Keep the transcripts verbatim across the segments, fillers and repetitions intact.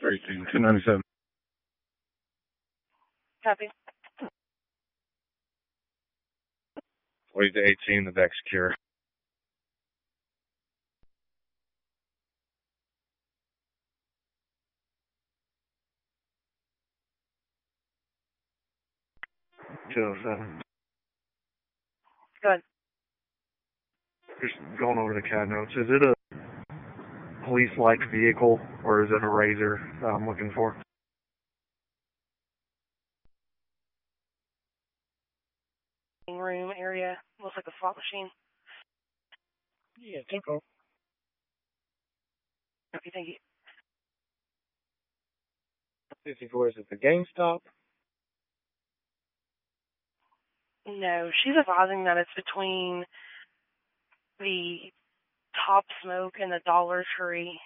eighteen, two ninety-seven. Copy. Wait to eighteen, the deck secure. two oh seven. Go ahead. Just going over the C A D notes. Is it a police-like vehicle, or is it a Razor that I'm looking for? Room area. Looks like a slot machine. Yeah, Tinko. Okay, thank you. fifty-four, is it the GameStop? No, she's advising that it's between the Top Smoke and the Dollar Tree.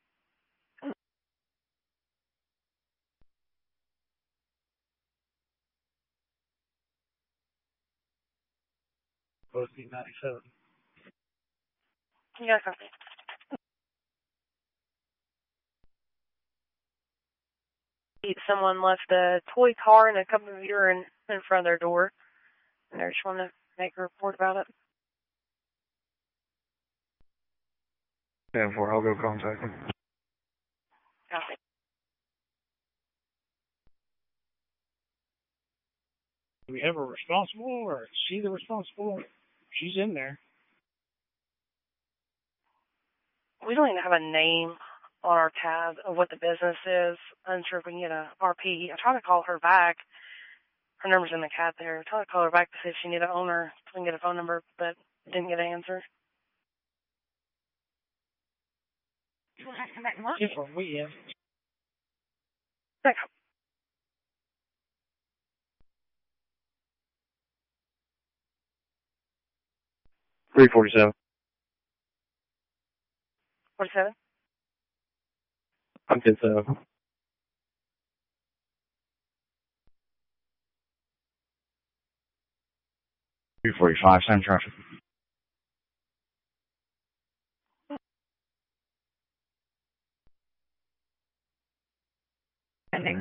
Supposed to be ninety-seven. Yeah, copy. Someone left a toy car and a cup of urine in front of their door, and they just want to make a report about it. ten four, I'll go contact them. Copy. Do we have a responsible, or is she the responsible? She's in there. We don't even have a name on our tab of what the business is. I'm sure if we can get a R P. I tried to call her back. Her number's in the C A D there. I tried to call her back to see if she needed an owner. We can get a phone number, but didn't get an answer. That's what we have. Thanks. three forty-seven. forty-seven? I'm ten seven. two forty-five, same traffic. Ending.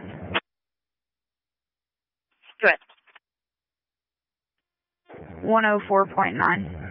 Go ahead. one oh four point nine.